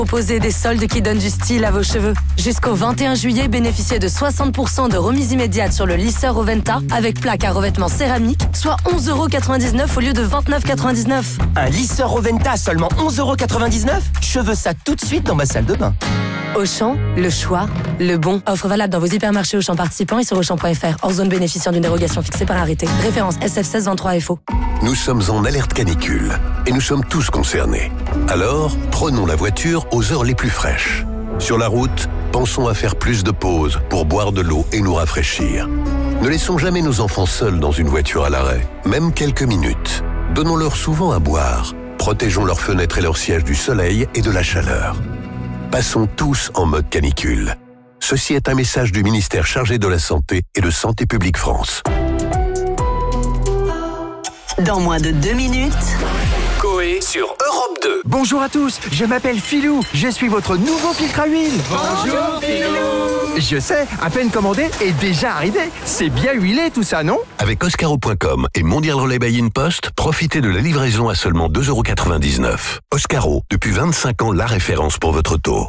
Proposez des soldes qui donnent du style à vos cheveux. Jusqu'au 21 juillet, bénéficiez de 60% de remise immédiate sur le lisseur Oventa avec plaque à revêtement céramique, soit 11,99€ au lieu de 29,99€. Un lisseur Oventa à seulement 11,99€? Cheveux ça tout de suite dans ma salle de bain. Auchan, le choix, le bon. Offre valable dans vos hypermarchés Auchan participants et sur Auchan.fr. Hors zone bénéficiant d'une dérogation fixée par arrêté. Référence SF 1623 FO. Nous sommes en alerte canicule et nous sommes tous concernés. Alors, prenons la voiture aux heures les plus fraîches. Sur la route, pensons à faire plus de pauses pour boire de l'eau et nous rafraîchir. Ne laissons jamais nos enfants seuls dans une voiture à l'arrêt, même quelques minutes. Donnons-leur souvent à boire. Protégeons leurs fenêtres et leurs sièges du soleil et de la chaleur. Passons tous en mode canicule. Ceci est un message du ministère chargé de la Santé et de Santé publique France. Dans moins de 2 minutes... Coé sur Europe 2. Bonjour à tous, je m'appelle Philou, je suis votre nouveau filtre à huile. Bonjour Philou. Je sais, à peine commandé et déjà arrivé. C'est bien huilé tout ça, non? Avec Oscaro.com et Mondial Relay by InPost, profitez de la livraison à seulement 2,99€. Oscaro, depuis 25 ans, la référence pour votre auto.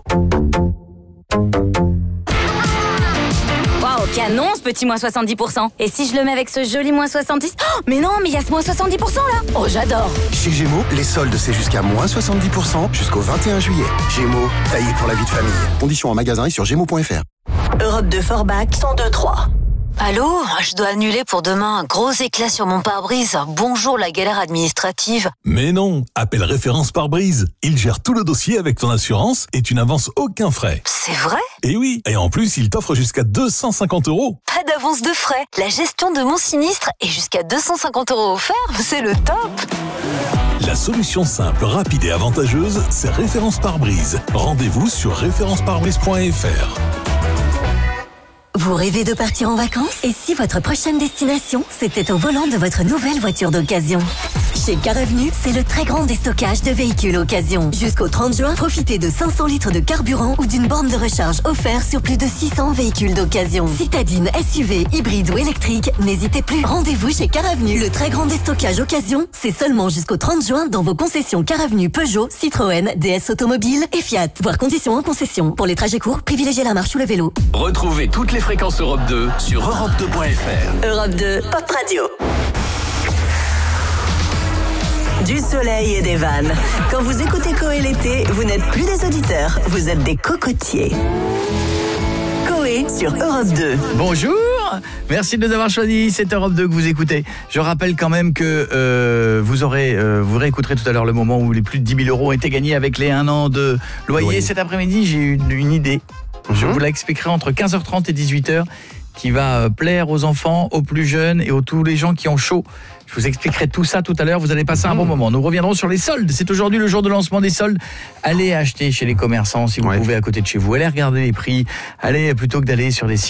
Waouh, canon ce petit moins 70%. Et si je le mets avec ce joli moins 70? Oh, mais non, mais il y a ce moins 70% là. Oh, j'adore. Chez Gémeaux, les soldes, c'est jusqu'à moins 70% jusqu'au 21 juillet. Gémeaux, taillé pour la vie de famille. Conditions en magasin et sur gémeaux.fr. Europe 2 Forbach 102.3. Allô, je dois annuler pour demain. Gros éclat sur mon pare-brise. Bonjour la galère administrative. Mais non, appelle Référence Pare-Brise. Il gère tout le dossier avec ton assurance et tu n'avances aucun frais. C'est vrai? Et oui, et en plus, il t'offre jusqu'à 250€. Pas d'avance de frais. La gestion de mon sinistre est jusqu'à 250€ offerts. C'est le top. La solution simple, rapide et avantageuse, c'est Référence Pare-Brise. Rendez-vous sur référenceparebrise.fr. Vous rêvez de partir en vacances? Et si votre prochaine destination, c'était au volant de votre nouvelle voiture d'occasion? Chez Car Avenue, c'est le très grand déstockage de véhicules occasion. Jusqu'au 30 juin, profitez de 500 litres de carburant ou d'une borne de recharge offerte sur plus de 600 véhicules d'occasion. Citadine, SUV, hybride ou électrique, n'hésitez plus. Rendez-vous chez Car Avenue. Le très grand déstockage occasion, c'est seulement jusqu'au 30 juin dans vos concessions Car Avenue, Peugeot, Citroën, DS Automobile et Fiat. Voir conditions en concession. Pour les trajets courts, privilégiez la marche ou le vélo. Retrouvez toutes les fréquences Europe 2 sur europe2.fr. Europe 2 Pop Radio. Du soleil et des vannes. Quand vous écoutez Coé l'été, vous n'êtes plus des auditeurs, vous êtes des cocotiers. Coé sur Europe 2. Bonjour, merci de nous avoir choisi, c'est Europe 2 que vous écoutez. Je rappelle quand même que vous réécouterez tout à l'heure le moment où les plus de 10 000 € ont été gagnés avec les 1 an de loyer. Cet après-midi, j'ai eu une idée. Je vous l'expliquerai entre 15h30 et 18h qui va plaire aux enfants, aux plus jeunes et aux tous les gens qui ont chaud. Je vous expliquerai tout ça tout à l'heure, vous allez passer un bon moment. Nous reviendrons sur les soldes, c'est aujourd'hui le jour de lancement des soldes. Allez acheter chez les commerçants si vous pouvez à côté de chez vous, allez regarder les prix, allez plutôt que d'aller sur les sites